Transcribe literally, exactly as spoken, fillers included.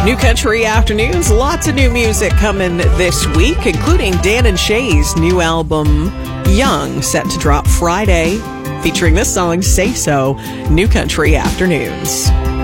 New Country Afternoons, lots of new music coming this week, including Dan and Shay's new album, Young, set to drop Friday, featuring this song, Say So. New Country Afternoons.